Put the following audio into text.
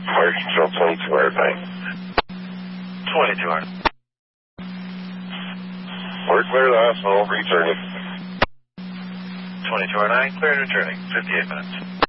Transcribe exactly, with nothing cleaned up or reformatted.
Fire Control twenty-two hour nine. twenty-two hour. We're clear the hospital, returning. twenty-two hour nine, clear and returning, fifty-eight minutes.